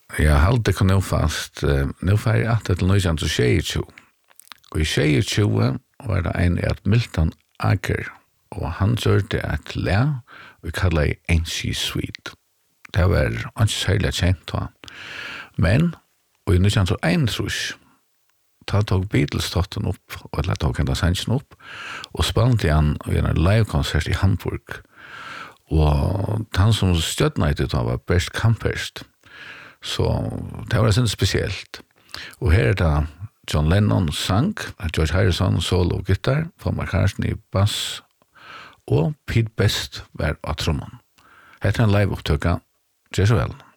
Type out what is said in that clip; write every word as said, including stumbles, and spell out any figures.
Jag hade kan nog fast nu får jag att det löser så tjugo. Och i tjugo var det en att Milton Aker och han gjorde ett lä och kallade det Angie Sweet. Det var inte särskilt känt då. Men och i nittonhundraett trus ta tog Beatles totten upp och lät tog ända sanchen upp och spelade han i en livekonsert i Hamburg. Och han som stödde då var Bert Kamperst. Så det var sånt speciellt. Och här är det John Lennon sang, George Harrison solo gitarr, Paul McCartney bass og Pete Best var av trommen. Hetta er en live-upptøka. Gjør så vel.